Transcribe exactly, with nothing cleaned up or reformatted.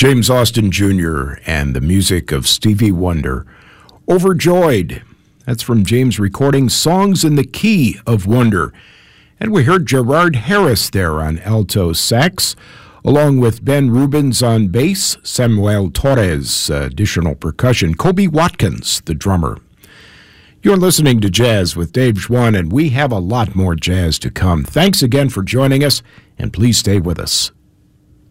James Austin Junior and the music of Stevie Wonder. Overjoyed. That's from James' recording Songs in the Key of Wonder. And we heard Gerard Harris there on alto sax, along with Ben Rubens on bass, Samuel Torres, uh, additional percussion, Kobe Watkins, the drummer. You're listening to Jazz with Dave Schwann, and we have a lot more jazz to come. Thanks again for joining us, and please stay with us.